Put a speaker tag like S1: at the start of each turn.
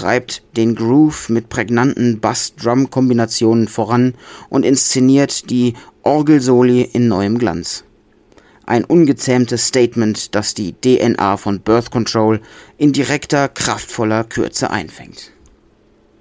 S1: treibt den Groove mit prägnanten Bass-Drum-Kombinationen voran und inszeniert die Orgelsoli in neuem Glanz. Ein ungezähmtes Statement, das die DNA von Birth Control in direkter, kraftvoller Kürze einfängt.